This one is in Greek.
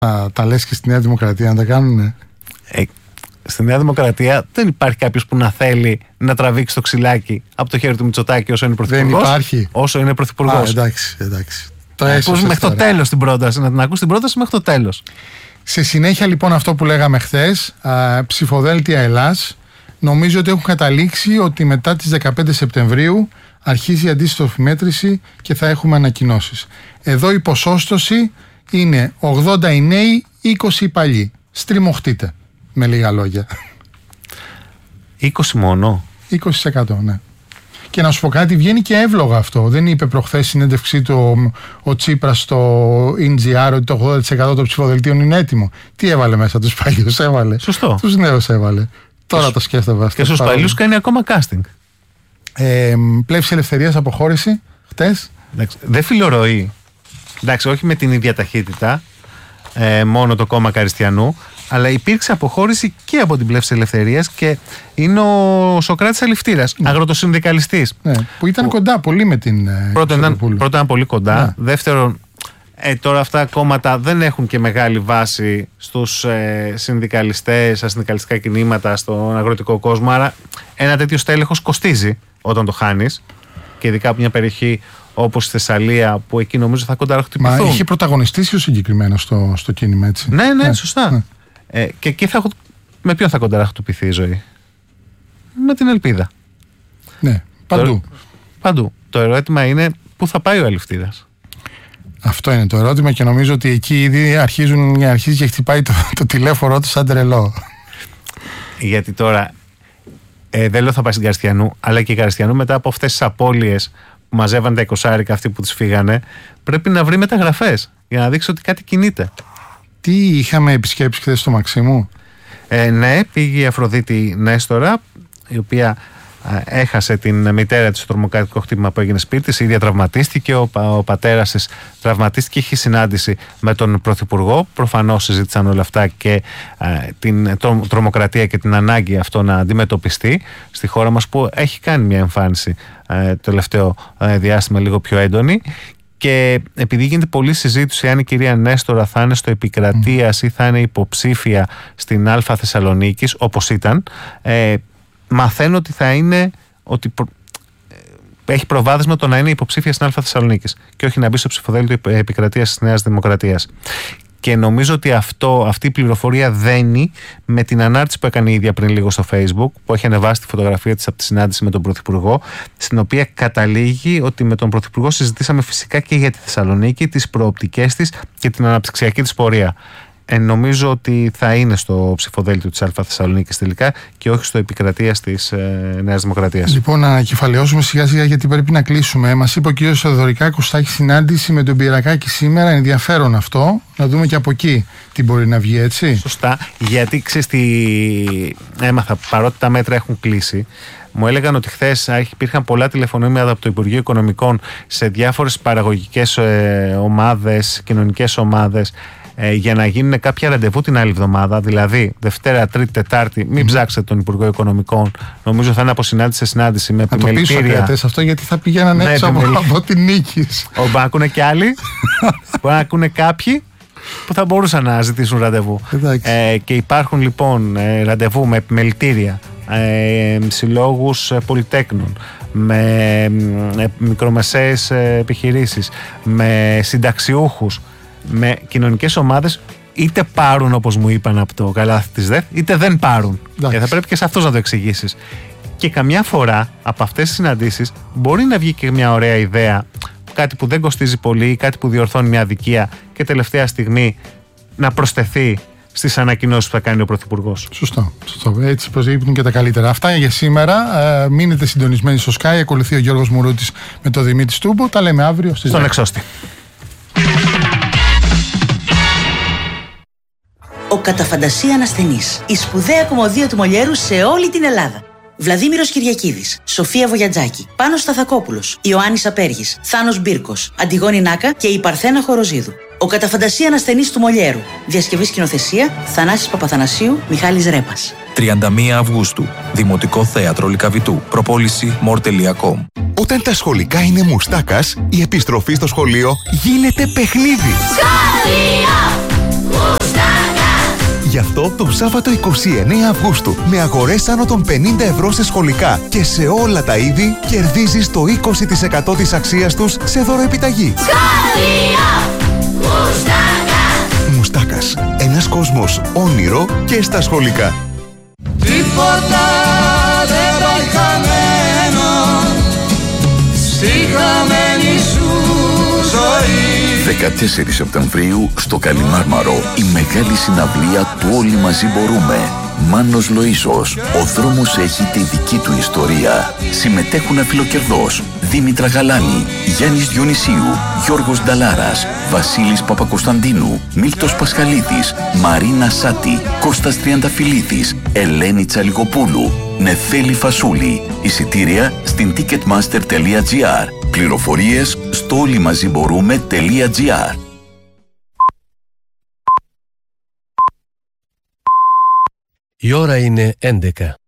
Τα λες και στη Νέα Δημοκρατία να τα κάνουνε. Στη Νέα Δημοκρατία δεν υπάρχει κάποιος που να θέλει να τραβήξει το ξυλάκι από το χέρι του Μητσοτάκη όσο είναι πρωθυπουργός. Δεν υπάρχει. Όσο είναι πρωθυπουργός. Εντάξει. Το έσωσες μέχρι το τέλος την πρόταση. Να την ακούς την πρόταση μέχρι το τέλος. Σε συνέχεια λοιπόν αυτό που λέγαμε χθες, ψηφοδέλτια Ελλάς, νομίζω ότι έχουν καταλήξει ότι μετά τις 15 Σεπτεμβρίου αρχίζει η αντίστοιχη μέτρηση και θα έχουμε ανακοινώσεις. Εδώ η ποσόστοση είναι 80 οι νέοι, 20 οι παλιοί. Στριμωχτείτε, με λίγα λόγια. 20 μόνο. 20%, ναι. Και να σου πω κάτι, βγαίνει και εύλογα αυτό. Δεν είπε προχθές συνέντευξή του ο Τσίπρας στο NGR ότι το 80% των ψηφοδελτίων είναι έτοιμο. Τι έβαλε μέσα, τους παλιούς έβαλε. Σωστό. Τους νέους έβαλε. Τώρα το σκέφτομαι αυτό. Και στους παλιούς κάνει ακόμα casting. Πλεύση Ελευθερίας αποχώρηση χτες. Δεν φιλορροεί. Εντάξει, όχι με την ίδια ταχύτητα, μόνο το κόμμα Καριστιανού, αλλά υπήρξε αποχώρηση και από την Πλεύση Ελευθερίας και είναι ο Σωκράτης Αληφτήρας, αγροτοσυνδικαλιστής. Ναι, που ήταν κοντά πολύ με την. Πρώτα ήταν πολύ κοντά. Ναι. Δεύτερον, τώρα αυτά τα κόμματα δεν έχουν και μεγάλη βάση στους συνδικαλιστές, στα συνδικαλιστικά κινήματα, στον αγροτικό κόσμο. Άρα ένα τέτοιο στέλεχος κοστίζει όταν το χάνεις. Και ειδικά από μια περιοχή όπως η Θεσσαλία, που εκεί νομίζω θα κονταραχτυπηθούν. Μα είχε πρωταγωνιστήσει ο συγκεκριμένο στο κίνημα, έτσι. Ναι, σωστά. Ναι. Και εκεί με ποιον θα κονταραχτυπηθεί η ζωή? Με την ελπίδα. Ναι, παντού. Παντού. Το ερώτημα είναι πού θα πάει ο Αληφτήρας. Αυτό είναι το ερώτημα και νομίζω ότι εκεί ήδη αρχίζει και χτυπάει το τηλέφωνο του σαν τρελό. Γιατί τώρα δεν λέω θα πάει στην Καριστιανού, αλλά και η Καριστιανού μετά από αυτές τις απώλειες που μαζεύαν τα 20 αυτοί που τις φύγανε, πρέπει να βρει μεταγραφές για να δείξει ότι κάτι κινείται. Τι είχαμε επισκέψει χθες στο Μαξίμου? Ναι, πήγε η Αφροδίτη Νέστορα, η οποία έχασε την μητέρα της στο τρομοκρατικό χτύπημα που έγινε σπίτι της. Η ίδια τραυματίστηκε, ο πατέρας της τραυματίστηκε, είχε συνάντηση με τον Πρωθυπουργό. Προφανώς συζήτησαν όλα αυτά και την τρομοκρατία και την ανάγκη αυτό να αντιμετωπιστεί στη χώρα μας, που έχει κάνει μια εμφάνιση το τελευταίο διάστημα λίγο πιο έντονη. Και επειδή γίνεται πολλή συζήτηση αν η κυρία Νέστορα θα είναι στο Επικρατείας ή θα είναι υποψήφια στην Α Θεσσαλονίκης, όπως ήταν, μαθαίνω ότι θα είναι έχει προβάδισμα το να είναι υποψήφια στην Α Θεσσαλονίκης και όχι να μπει στο ψηφοδέλτιο Επικρατείας της Νέας Δημοκρατίας. Και νομίζω ότι αυτή η πληροφορία δένει με την ανάρτηση που έκανε η ίδια πριν λίγο στο Facebook, που έχει ανεβάσει τη φωτογραφία της από τη συνάντηση με τον Πρωθυπουργό, στην οποία καταλήγει ότι με τον Πρωθυπουργό συζητήσαμε φυσικά και για τη Θεσσαλονίκη, τις προοπτικές της και την αναπτυξιακή της πορεία. Νομίζω ότι θα είναι στο ψηφοδέλτιο της Α Θεσσαλονίκης τελικά και όχι στο Επικρατείας της Νέας Δημοκρατίας. Λοιπόν, να ανακεφαλαιώσουμε σιγά σιγά γιατί πρέπει να κλείσουμε. Μας είπε ο κ. Θεοδωρικάκος θα έχει συνάντηση με τον Πυρακάκη σήμερα. Ενδιαφέρον αυτό. Να δούμε και από εκεί τι μπορεί να βγει, έτσι. Σωστά. Γιατί ξέρεις τι έμαθα, παρότι τα μέτρα έχουν κλείσει. Μου έλεγαν ότι χθες υπήρχαν πολλά τηλεφωνήματα από το Υπουργείο Οικονομικών σε διάφορες παραγωγικές ομάδες, κοινωνικές ομάδες, για να γίνουν κάποια ραντεβού την άλλη εβδομάδα, δηλαδή Δευτέρα, Τρίτη, Τετάρτη. Μην ψάξετε τον Υπουργό Οικονομικών. Νομίζω θα είναι από συνάντηση σε συνάντηση με επιμελητήρια. Να το πείσω αυτό, γιατί θα πηγαίναν έξω από την νίκη. Μπορεί να ακούνε κι άλλοι, μπορεί να ακούνε κάποιοι που θα μπορούσαν να ζητήσουν ραντεβού. Και υπάρχουν λοιπόν ραντεβού με επιμελητήρια, συλλόγους πολυτέκνων, με μικρομεσαίες επιχειρήσεις, με συνταξιούχους, με κοινωνικές ομάδες, είτε πάρουν όπως μου είπαν από το καλάθι της ΔΕΘ, είτε δεν πάρουν. Και θα πρέπει και σε αυτός να το εξηγήσεις. Και καμιά φορά από αυτές τις συναντήσεις μπορεί να βγει και μια ωραία ιδέα, κάτι που δεν κοστίζει πολύ, κάτι που διορθώνει μια αδικία και τελευταία στιγμή να προσθεθεί στις ανακοινώσεις που θα κάνει ο Πρωθυπουργός. Σωστό. Έτσι προσδείπνουν και τα καλύτερα. Αυτά για σήμερα. Μείνετε συντονισμένοι στο Sky. Ακολουθεί ο Γιώργος Μουρούτης με τον Δημήτρη Στούμπο. Τα λέμε αύριο στον Εξώστη. Ο κατά φαντασία ασθενής. Η σπουδαία κομμωδία του Μολιέρου σε όλη την Ελλάδα. Βλαδίμηρος Κυριακίδης, Σοφία Βογιατζάκη, Πάνος Σταθακόπουλος, Ιωάννης Απέργης, Θάνος Μπίρκος, Αντιγόνη Νάκα και η Παρθένα Χοροζίδου. Ο κατά φαντασία ασθενής του Μολιέρου. Διασκευή σκηνοθεσία Θανάσης Παπαθανασίου, Μιχάλης Ρέπας. 31 Αυγούστου. Δημοτικό Θέατρο Λυκαβητού. Προπόληση more.com. Όταν τα σχολικά είναι μουστάκας, η επιστροφή στο σχολείο γίνεται παιχνίδι. Σχολείο! Γι' αυτό το Σάββατο 29 Αυγούστου, με αγορές άνω των 50 ευρώ σε σχολικά και σε όλα τα είδη, κερδίζεις το 20% της αξίας τους σε δωροεπιταγή. Σχολείο Μουστάκα. Μουστάκας. Ένας κόσμος όνειρο και στα σχολικά. Τίποτα δεν πάει χαμένο στη χαμένη σου ζωή. 14 Σεπτεμβρίου στο Καλιμάρμαρο η μεγάλη συναυλία του Όλοι Μαζί Μπορούμε. Μάνος Λοΐσος, ο δρόμος έχει τη δική του ιστορία. Συμμετέχουν αφιλοκερδός Δήμητρα Γαλάνη, Γιάννης Διονυσίου, Γιώργος Νταλάρας, Βασίλης Παπακοσταντίνου, Μίλτος Πασχαλίδης, Μαρίνα Σάτη, Κώστας Τριανταφυλλίδης, Ελένη Τσαλιγοπούλου, Νεφέλη Φασούλη. Εισιτήρια στην ticketmaster.gr. Πληροφορίες στο όλοιμαζιμπορούμε.gr. Η ώρα είναι 11.